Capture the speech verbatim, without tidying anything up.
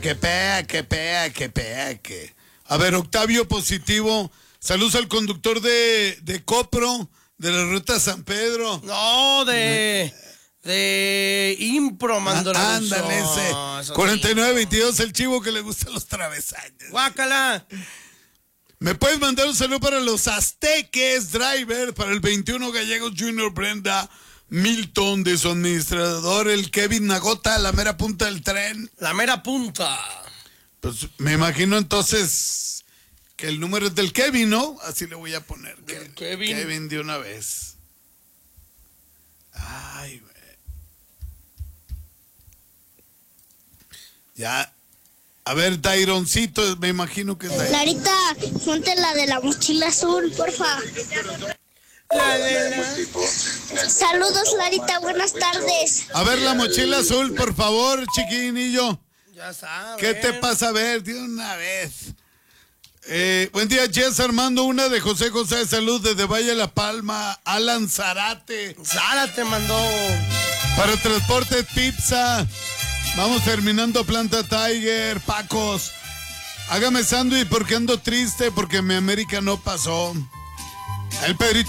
Que pea, que pea, que pea, que. A ver, Octavio Positivo. Saludos al conductor de, de Copro, de la ruta San Pedro. No, de... De Impro, mandó la ah, Ándale ese. cuarenta y nueve veintidós, el chivo que le gustan los travesaños. Guácala. ¿Me puedes mandar un saludo para los Azteques Driver, para el veintiuno Gallegos Junior Brenda Milton, de su administrador, el Kevin Nagota, la mera punta del tren? La mera punta. Pues me imagino entonces que el número es del Kevin, ¿no? Así le voy a poner. Del Kevin. Kevin de una vez. Ay, güey. Ya. A ver, Daironcito, me imagino que es Dairon. Larita, ponte la de la mochila azul, porfa. La de la... Saludos, Larita, buenas tardes. A ver, la mochila azul, por favor, chiquinillo. Ya sabes. ¿Qué te pasa? A ver, de una vez. Eh, buen día, Jess Armando, una de José José de Salud desde Valle de La Palma, Alan Zárate. Zárate mandó. Para transporte pizza. Vamos terminando Planta Tiger, Pacos. Hágame sándwich porque ando triste porque mi América no pasó. El Pedrito